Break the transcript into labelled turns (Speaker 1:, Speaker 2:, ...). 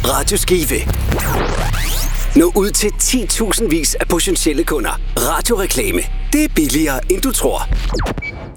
Speaker 1: Radio Skive. Nå ud til 10.000 vis af potentielle kunder. Radioreklame. Det er billigere, end du tror.